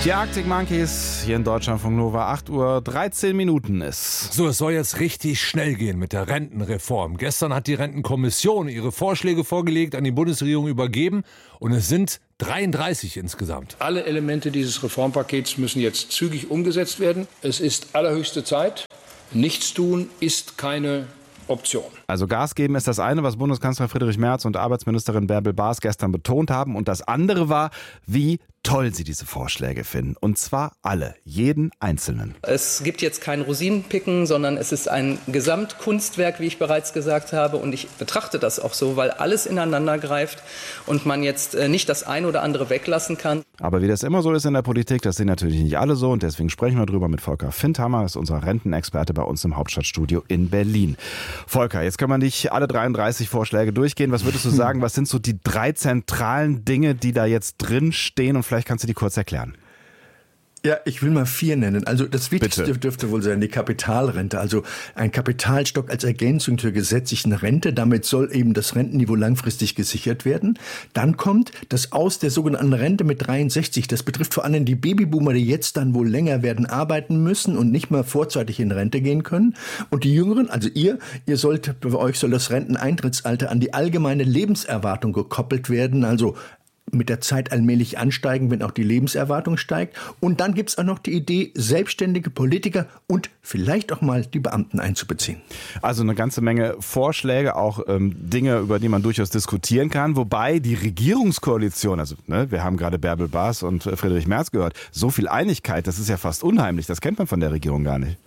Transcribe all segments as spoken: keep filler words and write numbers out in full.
Die Arctic Monkeys hier in Deutschlandfunk Nova, acht Uhr dreizehn Minuten ist. So, es soll jetzt richtig schnell gehen mit der Rentenreform. Gestern hat die Rentenkommission ihre Vorschläge vorgelegt, an die Bundesregierung übergeben und es sind dreiunddreißig insgesamt. Alle Elemente dieses Reformpakets müssen jetzt zügig umgesetzt werden. Es ist allerhöchste Zeit. Nichts tun ist keine Option. Also Gas geben ist das eine, was Bundeskanzler Friedrich Merz und Arbeitsministerin Bärbel Baas gestern betont haben. Und das andere war, wie toll sie diese Vorschläge finden. Und zwar alle, jeden einzelnen. Es gibt jetzt kein Rosinenpicken, sondern es ist ein Gesamtkunstwerk, wie ich bereits gesagt habe. Und ich betrachte das auch so, weil alles ineinander greift und man jetzt nicht das eine oder andere weglassen kann. Aber wie das immer so ist in der Politik, das sehen natürlich nicht alle so. Und deswegen sprechen wir drüber mit Volker Findhammer, das ist unser Rentenexperte bei uns im Hauptstadtstudio in Berlin. Volker, jetzt können wir nicht alle dreiunddreißig Vorschläge durchgehen. Was würdest du sagen, was sind so die drei zentralen Dinge, die da jetzt drin stehen? Und vielleicht kannst du die kurz erklären. Ja, ich will mal vier nennen. Also das Wichtigste Bitte. dürfte wohl sein die Kapitalrente, also ein Kapitalstock als Ergänzung zur gesetzlichen Rente. Damit soll eben das Rentenniveau langfristig gesichert werden. Dann kommt das Aus der sogenannten Rente mit dreiundsechzig. Das betrifft vor allem die Babyboomer, die jetzt dann wohl länger werden arbeiten müssen und nicht mehr vorzeitig in Rente gehen können. Und die Jüngeren, also ihr, ihr sollt, bei euch soll das Renteneintrittsalter an die allgemeine Lebenserwartung gekoppelt werden, also mit der Zeit allmählich ansteigen, wenn auch die Lebenserwartung steigt. Und dann gibt's auch noch die Idee, selbstständige Politiker und vielleicht auch mal die Beamten einzubeziehen. Also eine ganze Menge Vorschläge, auch ähm, Dinge, über die man durchaus diskutieren kann. Wobei die Regierungskoalition, also ne, wir haben gerade Bärbel Baas und äh, Friedrich Merz gehört, so viel Einigkeit, das ist ja fast unheimlich. Das kennt man von der Regierung gar nicht.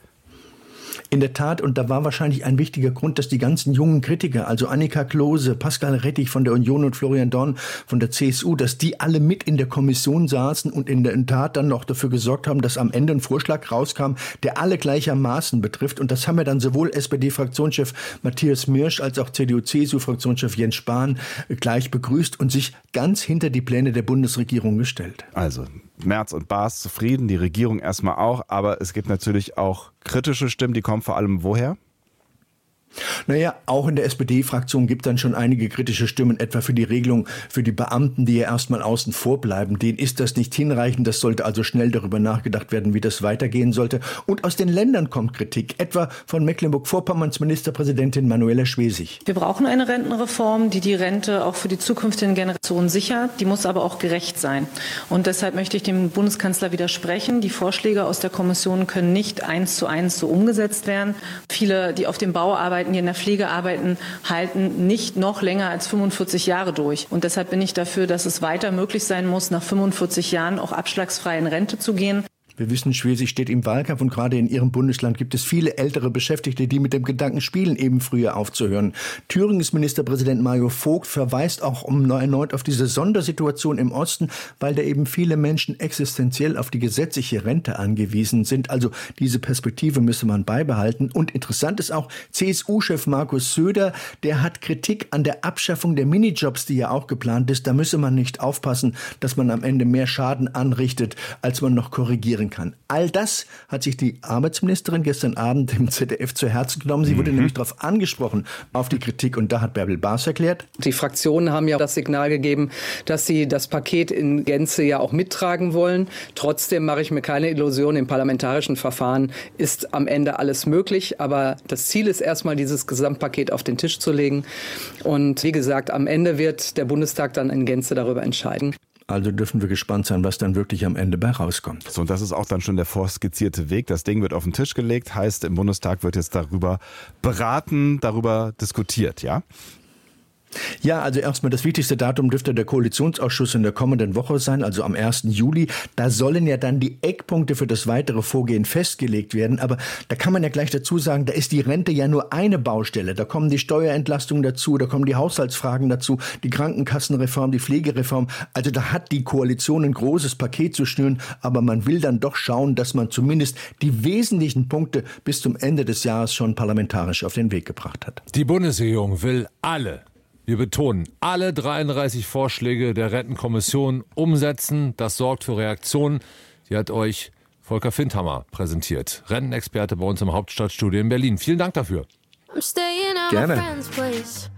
In der Tat, und da war wahrscheinlich ein wichtiger Grund, dass die ganzen jungen Kritiker, also Annika Klose, Pascal Rettich von der Union und Florian Dorn von der C S U, dass die alle mit in der Kommission saßen und in der Tat dann noch dafür gesorgt haben, dass am Ende ein Vorschlag rauskam, der alle gleichermaßen betrifft. Und das haben ja dann sowohl S P D-Fraktionschef Matthias Mirsch als auch C D U-C S U-Fraktionschef Jens Spahn gleich begrüßt und sich ganz hinter die Pläne der Bundesregierung gestellt. Also Merz und Baas zufrieden, die Regierung erstmal auch, aber es gibt natürlich auch kritische Stimmen, die kommen vor allem woher? Naja, auch in der S P D-Fraktion gibt dann schon einige kritische Stimmen, etwa für die Regelung für die Beamten, die ja erstmal außen vor bleiben. Denen ist das nicht hinreichend. Das sollte also schnell darüber nachgedacht werden, wie das weitergehen sollte. Und aus den Ländern kommt Kritik, etwa von Mecklenburg-Vorpommerns Ministerpräsidentin Manuela Schwesig. Wir brauchen eine Rentenreform, die die Rente auch für die zukünftigen Generationen sichert. Die muss aber auch gerecht sein. Und deshalb möchte ich dem Bundeskanzler widersprechen. Die Vorschläge aus der Kommission können nicht eins zu eins so umgesetzt werden. Viele, die auf dem Bau arbeiten, die in der Pflege arbeiten, halten nicht noch länger als fünfundvierzig Jahre durch. Und deshalb bin ich dafür, dass es weiter möglich sein muss, nach fünfundvierzig Jahren auch abschlagsfrei in Rente zu gehen. Wir wissen, Schwesig steht im Wahlkampf und gerade in ihrem Bundesland gibt es viele ältere Beschäftigte, die mit dem Gedanken spielen, eben früher aufzuhören. Thüringens Ministerpräsident Mario Vogt verweist auch um erneut auf diese Sondersituation im Osten, weil da eben viele Menschen existenziell auf die gesetzliche Rente angewiesen sind. Also diese Perspektive müsse man beibehalten. Und interessant ist auch, C S U-Chef Markus Söder, der hat Kritik an der Abschaffung der Minijobs, die ja auch geplant ist. Da müsse man nicht aufpassen, dass man am Ende mehr Schaden anrichtet, als man noch korrigieren kann. All das hat sich die Arbeitsministerin gestern Abend im Z D F zu Herzen genommen. Sie wurde mhm. nämlich darauf angesprochen, auf die Kritik. Und da hat Bärbel Baas erklärt: Die Fraktionen haben ja das Signal gegeben, dass sie das Paket in Gänze ja auch mittragen wollen. Trotzdem mache ich mir keine Illusion, im parlamentarischen Verfahren ist am Ende alles möglich. Aber das Ziel ist erstmal, dieses Gesamtpaket auf den Tisch zu legen. Und wie gesagt, am Ende wird der Bundestag dann in Gänze darüber entscheiden. Also dürfen wir gespannt sein, was dann wirklich am Ende bei rauskommt. So, und das ist auch dann schon der vorskizzierte Weg. Das Ding wird auf den Tisch gelegt, heißt, im Bundestag wird jetzt darüber beraten, darüber diskutiert, ja? Ja, also erstmal das wichtigste Datum dürfte der Koalitionsausschuss in der kommenden Woche sein, also am ersten Juli. Da sollen ja dann die Eckpunkte für das weitere Vorgehen festgelegt werden. Aber da kann man ja gleich dazu sagen, da ist die Rente ja nur eine Baustelle. Da kommen die Steuerentlastungen dazu, da kommen die Haushaltsfragen dazu, die Krankenkassenreform, die Pflegereform. Also da hat die Koalition ein großes Paket zu schnüren. Aber man will dann doch schauen, dass man zumindest die wesentlichen Punkte bis zum Ende des Jahres schon parlamentarisch auf den Weg gebracht hat. Die Bundesregierung will alle, wir betonen, alle dreiunddreißig Vorschläge der Rentenkommission umsetzen. Das sorgt für Reaktionen. Die hat euch Volker Findhammer präsentiert. Rentenexperte bei uns im Hauptstadtstudio in Berlin. Vielen Dank dafür. Gerne.